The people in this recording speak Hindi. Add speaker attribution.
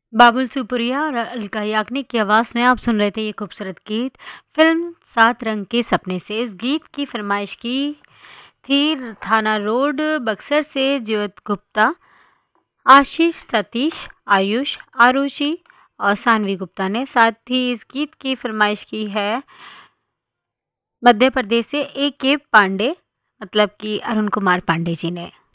Speaker 1: बाबुल सुपुरिया और अलका याग्निक की आवाज़ में आप सुन रहे थे ये खूबसूरत गीत फिल्म सात रंग के सपने से। इस गीत की फरमाइश की थी थाना रोड बक्सर से ज्योत गुप्ता, आशीष, सतीश, आयुष, आरुषि और सानवी गुप्ता ने। साथ ही इस गीत की फरमाइश की है मध्य प्रदेश से ए के पांडे, मतलब कि अरुण कुमार पांडे जी ने।